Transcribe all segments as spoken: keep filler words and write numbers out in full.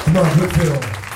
Come on, good feel.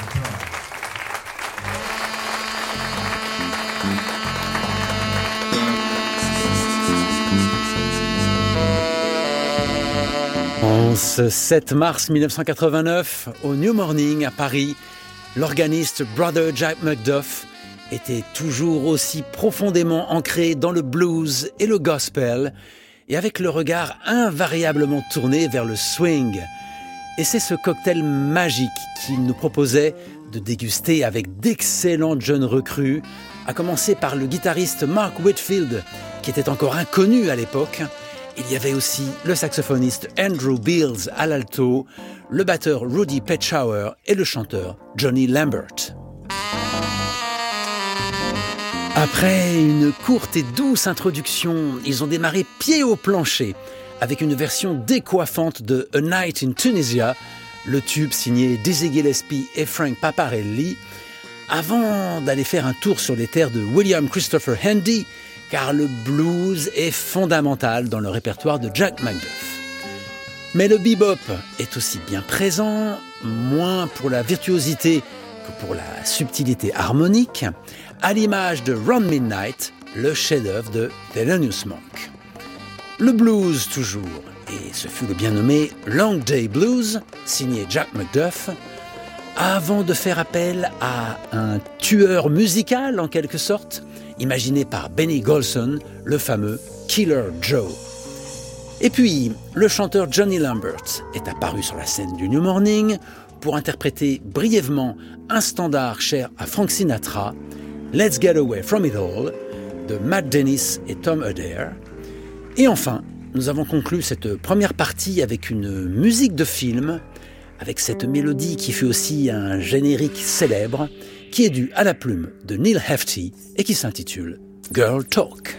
En ce sept mars mille neuf cent quatre-vingt-neuf, au New Morning à Paris, l'organiste Brother Jack Macduff était toujours aussi profondément ancré dans le blues et le gospel, et avec le regard invariablement tourné vers le swing. Et c'est ce cocktail magique qu'il nous proposait de déguster avec d'excellentes jeunes recrues, à commencer par le guitariste Mark Whitfield, qui était encore inconnu à l'époque. Il y avait aussi le saxophoniste Andrew Beals à l'alto, le batteur Rudy Petschauer et le chanteur Johnny Lambert. Après une courte et douce introduction, ils ont démarré pied au plancher avec une version décoiffante de A Night in Tunisia, le tube signé Dizzy Gillespie et Frank Paparelli, avant d'aller faire un tour sur les terres de William Christopher Handy, car le blues est fondamental dans le répertoire de Jack Macduff. Mais le bebop est aussi bien présent, moins pour la virtuosité que pour la subtilité harmonique, à l'image de Round Midnight, le chef-d'œuvre de Thelonious Monk. Le blues toujours, et ce fut le bien nommé Long Day Blues, signé Jack Macduff, avant de faire appel à un tueur musical en quelque sorte, imaginé par Benny Golson, le fameux Killer Joe. Et puis, le chanteur Johnny Lambert est apparu sur la scène du New Morning pour interpréter brièvement un standard cher à Frank Sinatra, Let's Get Away From It All, de Matt Dennis et Tom Adair. Et enfin, nous avons conclu cette première partie avec une musique de film, avec cette mélodie qui fut aussi un générique célèbre, qui est due à la plume de Neil Hefti et qui s'intitule Girl Talk.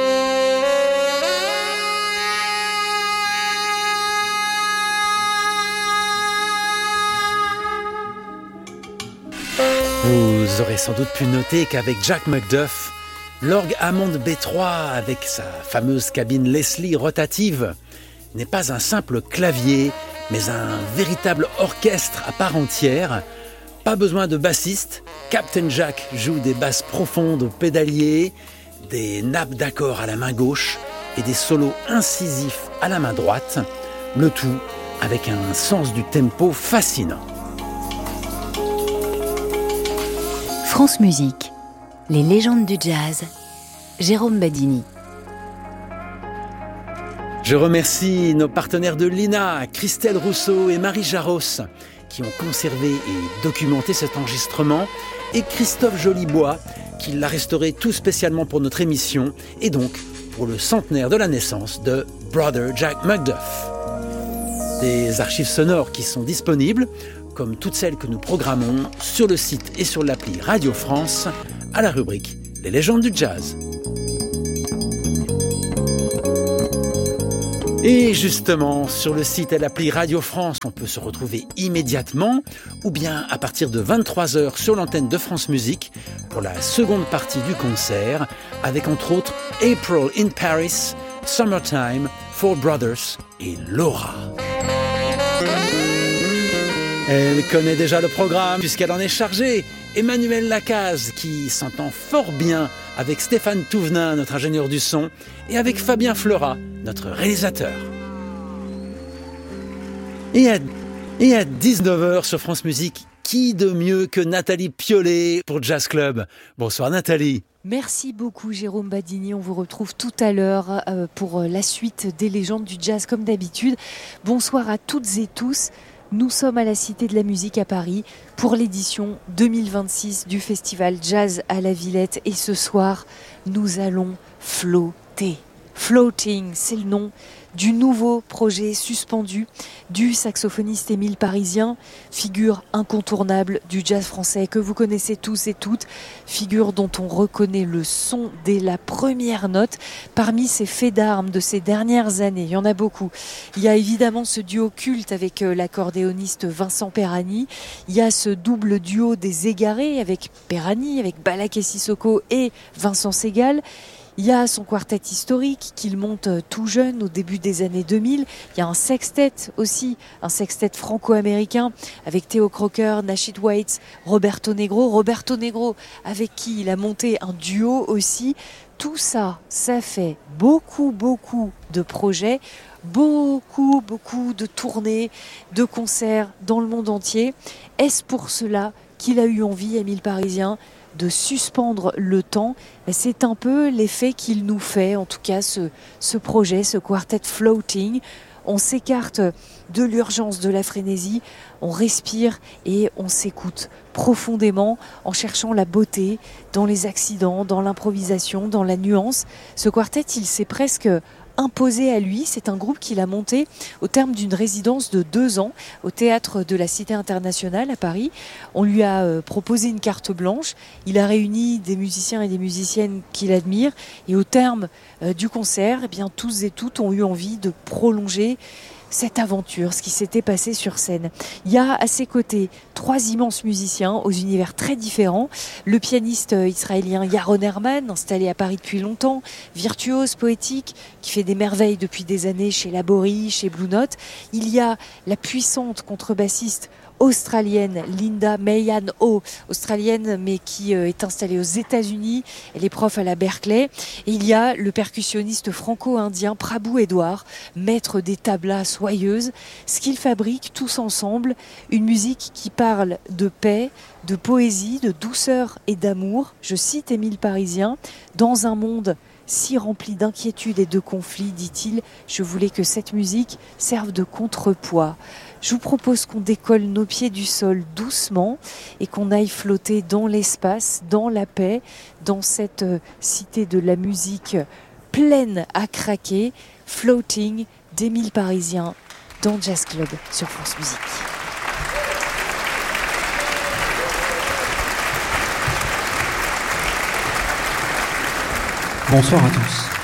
Vous aurez sans doute pu noter qu'avec Jack Macduff, l'orgue Hammond B trois, avec sa fameuse cabine Leslie rotative, n'est pas un simple clavier, mais un véritable orchestre à part entière. Pas besoin de bassiste, Captain Jack joue des basses profondes au pédalier, des nappes d'accords à la main gauche et des solos incisifs à la main droite, le tout avec un sens du tempo fascinant. France Musique, les légendes du jazz, Jérôme Badini. Je remercie nos partenaires de l'I N A, Christelle Rousseau et Marie Jaros, qui ont conservé et documenté cet enregistrement, et Christophe Jolibois, qui l'a restauré tout spécialement pour notre émission, et donc pour le centenaire de la naissance de Brother Jack Macduff. Des archives sonores qui sont disponibles, comme toutes celles que nous programmons, sur le site et sur l'appli Radio France, à la rubrique « Les légendes du jazz ». Et justement, sur le site et l'appli Radio France, on peut se retrouver immédiatement, ou bien à partir de vingt-trois heures sur l'antenne de France Musique, pour la seconde partie du concert, avec entre autres April in Paris, Summertime, Four Brothers et Laura. Elle connaît déjà le programme puisqu'elle en est chargée. Emmanuel Lacaze, qui s'entend fort bien avec Stéphane Touvenin, notre ingénieur du son, et avec Fabien Fleurat, notre réalisateur. Et à, et à dix-neuf heures sur France Musique, qui de mieux que Nathalie Piollet pour Jazz Club. Bonsoir Nathalie. Merci beaucoup Jérôme Badini, on vous retrouve tout à l'heure pour la suite des légendes du jazz comme d'habitude. Bonsoir à toutes et tous. Nous sommes à la Cité de la Musique à Paris pour l'édition deux mille vingt-six du festival Jazz à la Villette. Et ce soir, nous allons flotter. Floating, c'est le nom du nouveau projet suspendu du saxophoniste Émile Parisien, figure incontournable du jazz français que vous connaissez tous et toutes, figure dont on reconnaît le son dès la première note. Parmi ces faits d'armes de ces dernières années, il y en a beaucoup. Il y a évidemment ce duo culte avec l'accordéoniste Vincent Perani, il y a ce double duo des Égarés avec Perani, avec Balaké Sissoko et Vincent Segal. Il y a son quartet historique qu'il monte tout jeune au début des années deux mille. Il y a un sextet aussi, un sextet franco-américain avec Theo Crocker, Nashid Waits, Roberto Negro. Roberto Negro avec qui il a monté un duo aussi. Tout ça, ça fait beaucoup, beaucoup de projets, beaucoup, beaucoup de tournées, de concerts dans le monde entier. Est-ce pour cela qu'il a eu envie, Émile Parisien, de suspendre le temps? C'est un peu l'effet qu'il nous fait, en tout cas, ce, ce projet, ce quartet floating. On s'écarte de l'urgence, de la frénésie, on respire et on s'écoute profondément en cherchant la beauté dans les accidents, dans l'improvisation, dans la nuance. Ce quartet, il s'est presque imposé à lui. C'est un groupe qu'il a monté au terme d'une résidence de deux ans au théâtre de la Cité internationale à Paris. On lui a euh, proposé une carte blanche. Il a réuni des musiciens et des musiciennes qu'il admire. Et au terme euh, du concert, eh bien, tous et toutes ont eu envie de prolonger cette aventure, ce qui s'était passé sur scène. Il y a à ses côtés trois immenses musiciens aux univers très différents. Le pianiste israélien Yaron Herman, installé à Paris depuis longtemps, virtuose, poétique, qui fait des merveilles depuis des années chez Laborie, chez Blue Note. Il y a la puissante contrebassiste australienne Linda Mayan-O, australienne mais qui euh, est installée aux États-Unis. Elle est prof à la Berkeley. Et il y a le percussionniste franco-indien Prabhu Edward, maître des tablas soyeuses. Ce qu'ils fabriquent tous ensemble, une musique qui parle de paix, de poésie, de douceur et d'amour. Je cite Émile Parisien, dans un monde si rempli d'inquiétudes et de conflits, dit-il, je voulais que cette musique serve de contrepoids. Je vous propose qu'on décolle nos pieds du sol doucement et qu'on aille flotter dans l'espace, dans la paix, dans cette cité de la musique pleine à craquer, Floating d'Émile Parisien dans Jazz Club sur France Musique. Bonsoir à tous.